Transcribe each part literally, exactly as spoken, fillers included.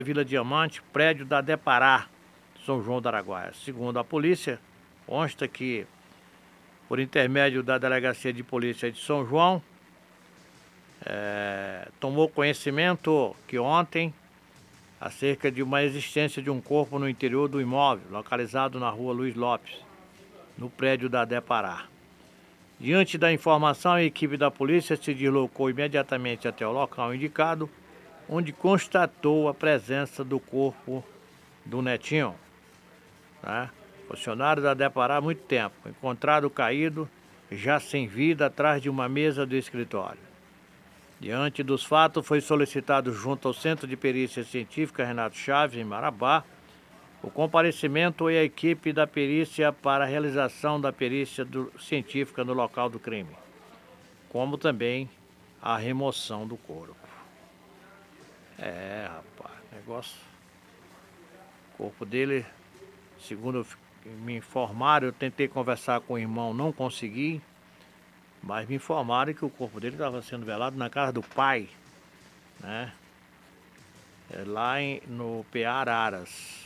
Vila Diamante, prédio da Depará, São João do Araguaia. Segundo a polícia, consta que, por intermédio da Delegacia de Polícia de São João, é, tomou conhecimento que ontem, acerca de uma existência de um corpo no interior do imóvel, localizado na rua Luiz Lopes, no prédio da Depará. Diante da informação, a equipe da polícia se deslocou imediatamente até o local indicado, onde constatou a presença do corpo do Netinho, né? Funcionário da Depará há muito tempo, encontrado caído, já sem vida, atrás de uma mesa do escritório. Diante dos fatos, foi solicitado junto ao Centro de Perícia Científica Renato Chaves, em Marabá, o comparecimento e a equipe da perícia para a realização da perícia do, científica no local do crime, como também a remoção do corpo. É, rapaz, negócio... O corpo dele, segundo me informaram, eu tentei conversar com o irmão, não consegui, mas me informaram que o corpo dele estava sendo velado na casa do pai, né? É lá em, no P A Araras.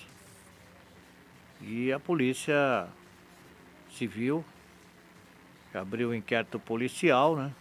E a polícia civil abriu o inquérito policial, né?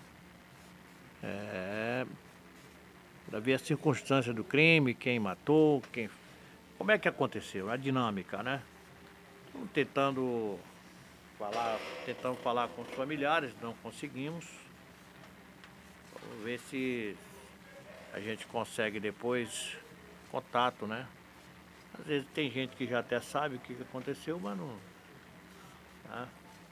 É, para ver a circunstância do crime, quem matou, quem... Como é que aconteceu? A dinâmica, né? Estamos tentando falar, tentando falar com os familiares, não conseguimos. Vamos ver se a gente consegue depois contato, né? Às vezes tem gente que já até sabe o que aconteceu, mas não... Tá?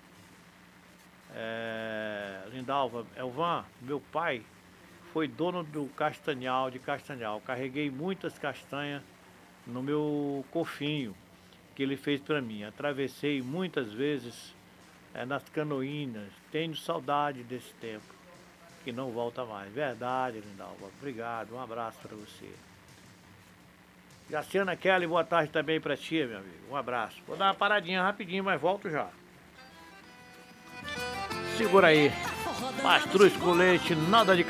É, Lindalva, Elvan, meu pai foi dono do castanhal, de castanhal. Carreguei muitas castanhas no meu cofinho que ele fez para mim. Atravessei muitas vezes é, nas canoinhas. Tenho saudade desse tempo que não volta mais. Verdade, Lindalva. Obrigado. Um abraço para você. Jaciana Kelly, boa tarde também para ti, meu amigo. Um abraço. Vou dar uma paradinha rapidinho, mas volto já. Segura aí. Mastruz com leite, nada de